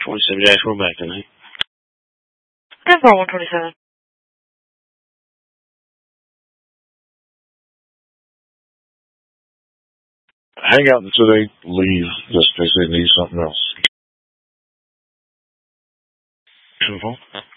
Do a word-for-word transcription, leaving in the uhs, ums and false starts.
twenty-seven Jack, we're back tonight. ten four one twenty-seven. Hang out until they leave, just in case they need something else. Two four.